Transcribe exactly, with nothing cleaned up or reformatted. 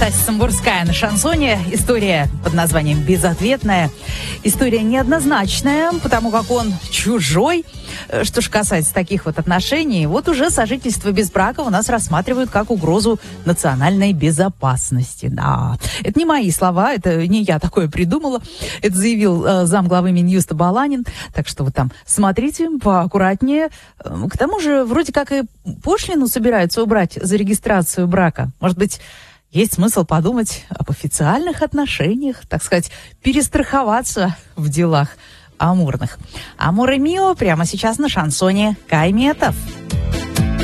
Стася Самбурская на шансоне. История под названием «Безответная». История неоднозначная, потому как он чужой. Что же касается таких вот отношений, вот уже сожительство без брака у нас рассматривают как угрозу национальной безопасности. Да, это не мои слова, это не я такое придумала. Это заявил э, замглавы Минюста Баланин. Так что вы там смотрите поаккуратнее. К тому же вроде как и пошлину собираются убрать за регистрацию брака. Может быть, есть смысл подумать об официальных отношениях, так сказать, перестраховаться в делах амурных. Амур и Мио прямо сейчас на шансоне Кай Метов.